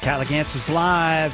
Catholic Answers Live.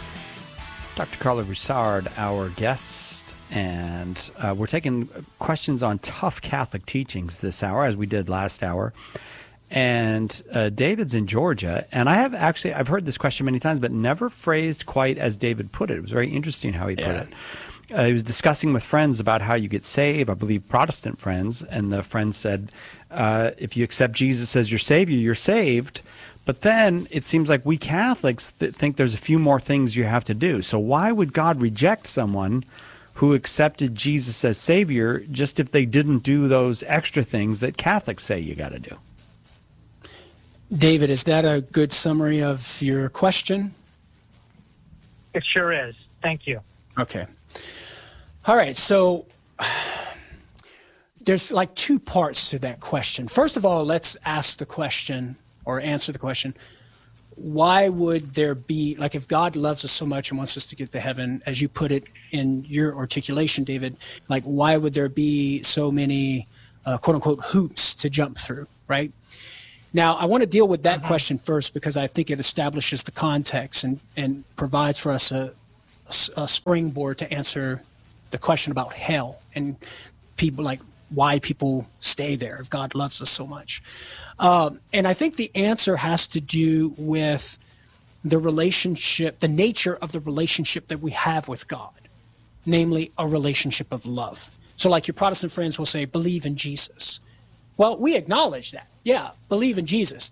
Dr. Carla Broussard, our guest, and we're taking questions on tough Catholic teachings this hour, as we did last hour. And David's in Georgia, and I've heard this question many times, but never phrased quite as David put it. It was very interesting how he put it. He was discussing with friends about how you get saved, I believe Protestant friends, and the friend said, if you accept Jesus as your Savior, you're saved. But then it seems like we Catholics think there's a few more things you have to do. So why would God reject someone who accepted Jesus as Savior just if they didn't do those extra things that Catholics say you got to do? David, is that a good summary of your question? It sure is. Thank you. Okay. All right. So there's like two parts to that question. First of all, let's ask the question or answer the question, why would there be, like if God loves us so much and wants us to get to heaven, as you put it in your articulation, David, like why would there be so many quote unquote hoops to jump through, right? Now, I want to deal with that question first because I think it establishes the context and provides for us a springboard to answer the question about hell and people, like why people stay there if God loves us so much. And I think the answer has to do with the relationship, the nature of the relationship that we have with God, namely a relationship of love. So like your Protestant friends will say, believe in Jesus. Well, we acknowledge that. Yeah, believe in Jesus.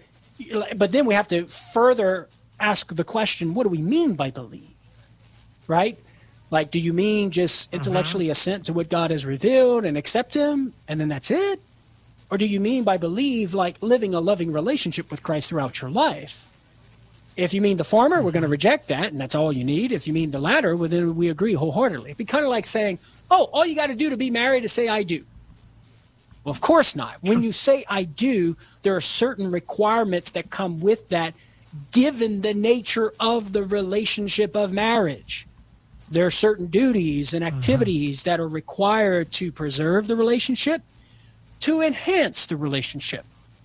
But then we have to further ask the question, what do we mean by believe? Right? Like, do you mean just intellectually assent to what God has revealed and accept him, and then that's it? Or do you mean by believe, like living a loving relationship with Christ throughout your life? If you mean the former, we're going to reject that, and that's all you need. If you mean the latter, well, then we agree wholeheartedly. It'd be kind of like saying, oh, all you got to do to be married is say, I do. Well, of course not. When you say I do, there are certain requirements that come with that, given the nature of the relationship of marriage. There are certain duties and activities that are required to preserve the relationship, to enhance the relationship.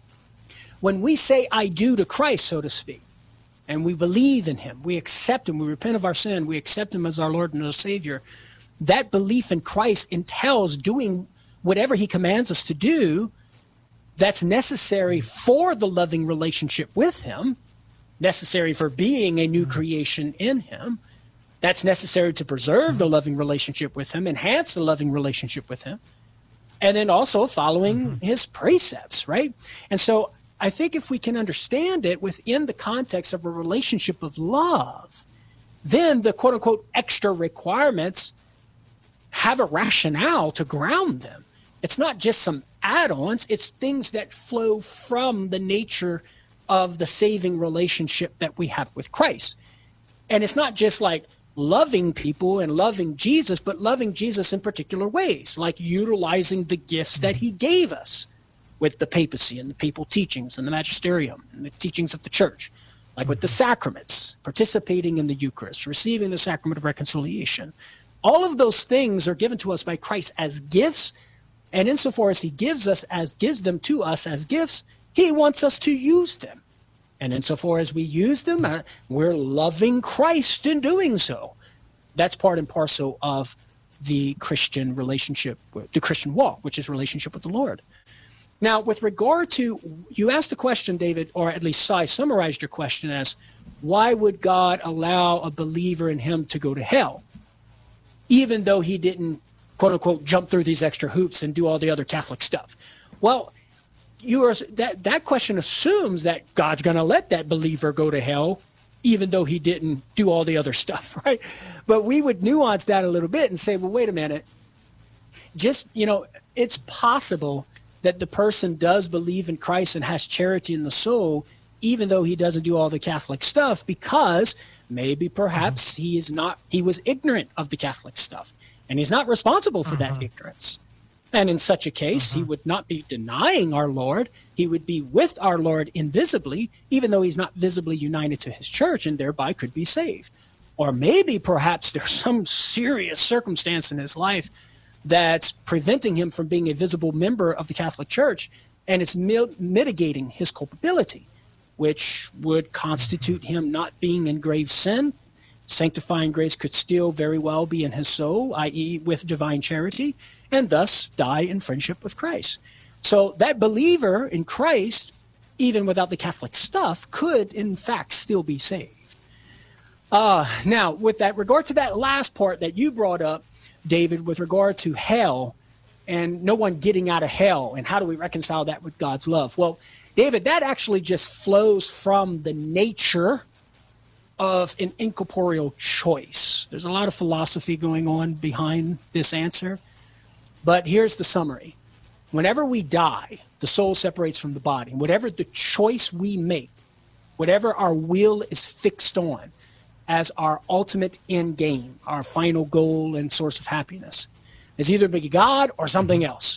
When we say I do to Christ, so to speak, and we believe in him, we accept him, we repent of our sin, we accept him as our Lord and our Savior, that belief in Christ entails doing whatever he commands us to do that's necessary for the loving relationship with him, necessary for being a new creation in him, that's necessary to preserve the loving relationship with him, enhance the loving relationship with him, and then also following his precepts, right? And so I think if we can understand it within the context of a relationship of love, then the quote-unquote extra requirements have a rationale to ground them. It's not just some add-ons, it's things that flow from the nature of the saving relationship that we have with Christ. And it's not just like loving people and loving Jesus, but loving Jesus in particular ways, like utilizing the gifts that he gave us with the papacy and the papal teachings and the magisterium and the teachings of the church, like with the sacraments, participating in the Eucharist, receiving the sacrament of reconciliation. All of those things are given to us by Christ as gifts, and insofar as he gives them to us as gifts, he wants us to use them. And insofar as we use them, we're loving Christ in doing so. That's part and parcel of the Christian relationship, the Christian walk, which is relationship with the Lord. Now, with regard to, you asked the question, David, or at least I summarized your question as, why would God allow a believer in him to go to hell, even though he didn't, quote unquote, jump through these extra hoops and do all the other Catholic stuff? Well, that question assumes that God's going to let that believer go to hell, even though he didn't do all the other stuff, right? But we would nuance that a little bit and say, well, wait a minute. Just, it's possible that the person does believe in Christ and has charity in the soul, even though he doesn't do all the Catholic stuff, because maybe perhaps he was ignorant of the Catholic stuff, and he's not responsible for that ignorance. And in such a case, he would not be denying our Lord. He would be with our Lord invisibly, even though he's not visibly united to his church, and thereby could be saved. Or maybe perhaps there's some serious circumstance in his life that's preventing him from being a visible member of the Catholic Church, and it's mitigating his culpability. which would constitute him not being in grave sin. Sanctifying grace could still very well be in his soul, i.e., with divine charity, and thus die in friendship with Christ. So that believer in Christ, even without the Catholic stuff, could in fact still be saved. Now, with that regard to that last part that you brought up, David, with regard to hell and no one getting out of hell, and how do we reconcile that with God's love? Well, David, that actually just flows from the nature of an incorporeal choice. There's a lot of philosophy going on behind this answer, but here's the summary. Whenever we die, the soul separates from the body. Whatever the choice we make, whatever our will is fixed on as our ultimate end game, our final goal and source of happiness, is either to be God or something else.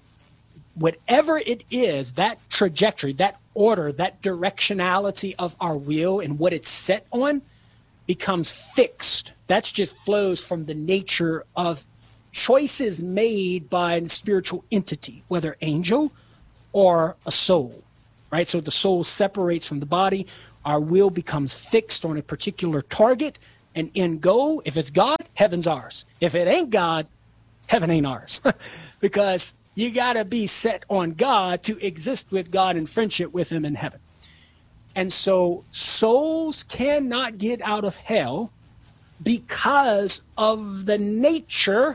Whatever it is, that trajectory, that order, that directionality of our will and what it's set on becomes fixed. That just flows from the nature of choices made by a spiritual entity, whether angel or a soul, right? So the soul separates from the body. Our will becomes fixed on a particular target and end goal. If it's God, heaven's ours. If it ain't God, heaven ain't ours. Because you got to be set on God to exist with God in friendship with him in heaven. And so souls cannot get out of hell because of the nature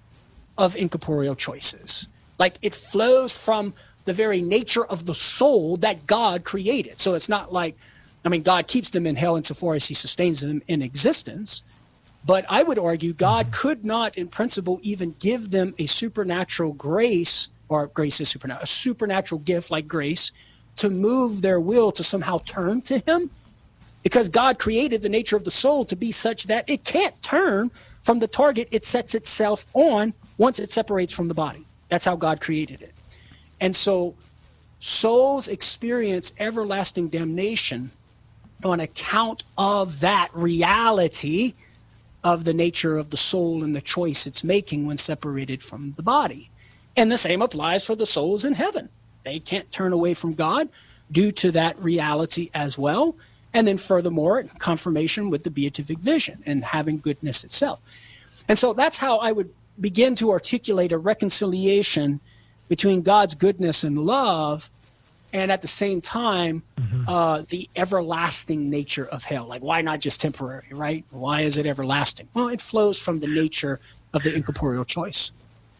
of incorporeal choices. Like, it flows from the very nature of the soul that God created. So it's not like, God keeps them in hell insofar as he sustains them in existence. But I would argue God could not, in principle, even give them a supernatural grace, or grace is supernatural, a supernatural gift like grace, to move their will to somehow turn to him, because God created the nature of the soul to be such that it can't turn from the target it sets itself on once it separates from the body. That's how God created it. And so souls experience everlasting damnation on account of that reality of the nature of the soul and the choice it's making when separated from the body. And the same applies for the souls in heaven. They can't turn away from God due to that reality as well. And then furthermore, confirmation with the beatific vision and having goodness itself. And so that's how I would begin to articulate a reconciliation between God's goodness and love, and at the same time, the everlasting nature of hell. Like, why not just temporary, right? Why is it everlasting? Well, it flows from the nature of the incorporeal choice.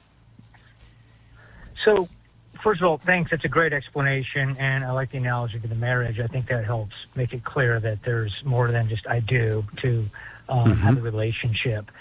So, first of all, thanks. That's a great explanation, and I like the analogy to the marriage. I think that helps make it clear that there's more than just I do to have a relationship.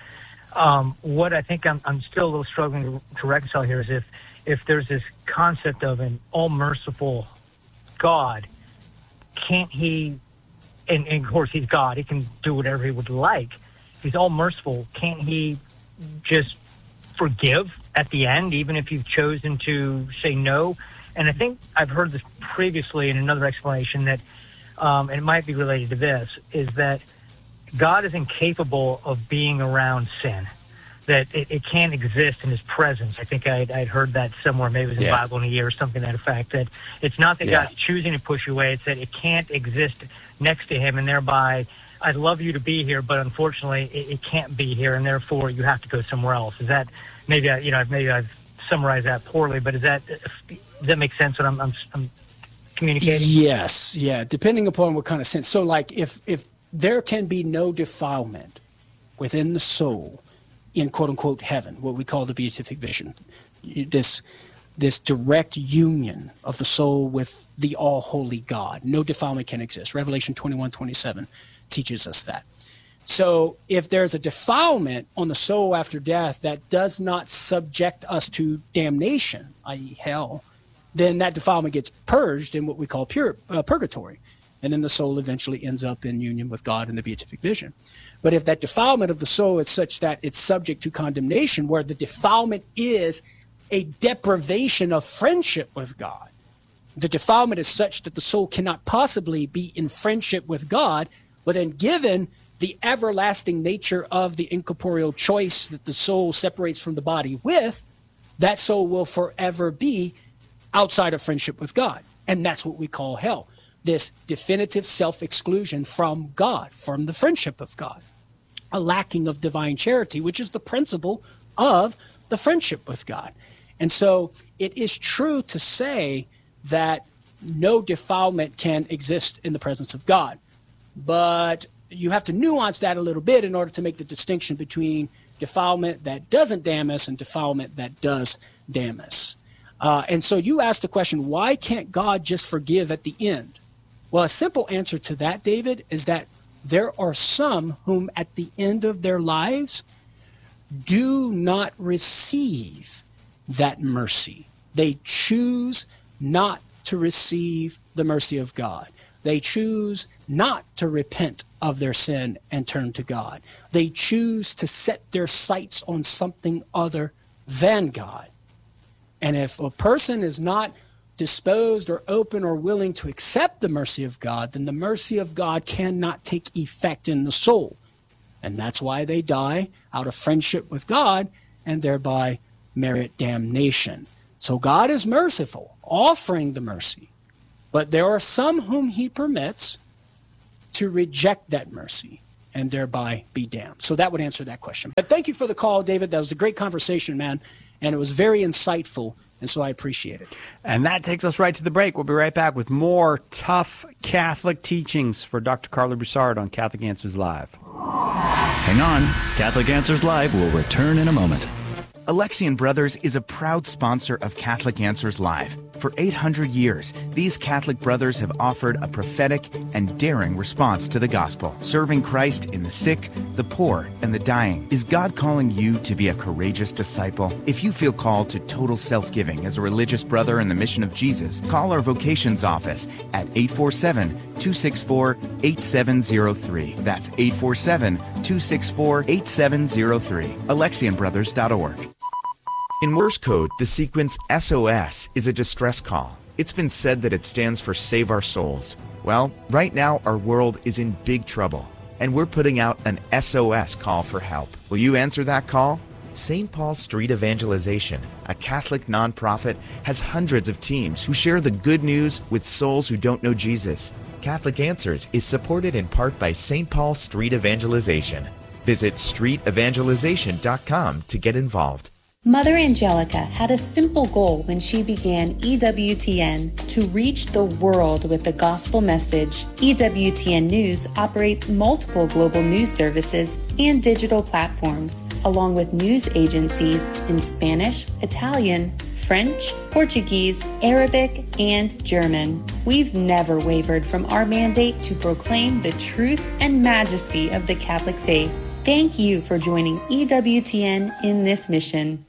What I think I'm still a little struggling to reconcile here is if there's this concept of an all-merciful God, can't he, and of course he's God, he can do whatever he would like. If he's all-merciful, can't he just forgive at the end, even if you've chosen to say no? And I think I've heard this previously in another explanation that, and it might be related to this, is that God is incapable of being around sin, that it can't exist in his presence. I think I'd heard that somewhere, maybe it was in the Bible in a year or something to that effect, that it's not that God's choosing to push you away, it's that it can't exist next to him, and thereby, I'd love you to be here, but unfortunately, it can't be here, and therefore you have to go somewhere else. Is that, maybe I've summarized that poorly, but does that make sense what I'm communicating? Yes, yeah, depending upon what kind of sense. So like if there can be no defilement within the soul in quote-unquote heaven, what we call the beatific vision, this direct union of the soul with the all-holy God, no defilement can exist. Revelation 21:27 teaches us that. So if there's a defilement on the soul after death that does not subject us to damnation, i.e. hell, then that defilement gets purged in what we call purgatory. And then the soul eventually ends up in union with God in the beatific vision. But if that defilement of the soul is such that it's subject to condemnation, where the defilement is a deprivation of friendship with God, the defilement is such that the soul cannot possibly be in friendship with God, but then given the everlasting nature of the incorporeal choice that the soul separates from the body with, that soul will forever be outside of friendship with God. And that's what we call hell. this definitive self-exclusion from God, from the friendship of God, a lacking of divine charity, which is the principle of the friendship with God. And so it is true to say that no defilement can exist in the presence of God. But you have to nuance that a little bit in order to make the distinction between defilement that doesn't damn us and defilement that does damn us. And so you asked the question, why can't God just forgive at the end? Well, a simple answer to that, David, is that there are some whom at the end of their lives do not receive that mercy. They choose not to receive the mercy of God. They choose not to repent of their sin and turn to God. They choose to set their sights on something other than God. And if a person is not disposed or open or willing to accept the mercy of God, then the mercy of God cannot take effect in the soul. And that's why they die out of friendship with God and thereby merit damnation. So God is merciful, offering the mercy. But there are some whom he permits to reject that mercy and thereby be damned. So that would answer that question. But thank you for the call, David. That was a great conversation, man. And it was very insightful. And so I appreciate it. And that takes us right to the break. We'll be right back with more tough Catholic teachings for Dr. Carla Broussard on Catholic Answers Live. Hang on. Catholic Answers Live will return in a moment. Alexian Brothers is a proud sponsor of Catholic Answers Live. For 800 years, these Catholic brothers have offered a prophetic and daring response to the gospel, serving Christ in the sick, the poor, and the dying. Is God calling you to be a courageous disciple? If you feel called to total self-giving as a religious brother in the mission of Jesus, call our vocations office at 847-264-8703. That's 847-264-8703. AlexianBrothers.org. In Morse code, the sequence SOS is a distress call. It's been said that it stands for Save Our Souls. Well, right now our world is in big trouble, and we're putting out an SOS call for help. Will you answer that call? St. Paul Street Evangelization, a Catholic nonprofit, has hundreds of teams who share the good news with souls who don't know Jesus. Catholic Answers is supported in part by St. Paul Street Evangelization. Visit streetevangelization.com to get involved. Mother Angelica had a simple goal when she began EWTN: to reach the world with the gospel message. EWTN News operates multiple global news services and digital platforms, along with news agencies in Spanish, Italian, French, Portuguese, Arabic, and German. We've never wavered from our mandate to proclaim the truth and majesty of the Catholic faith. Thank you for joining EWTN in this mission.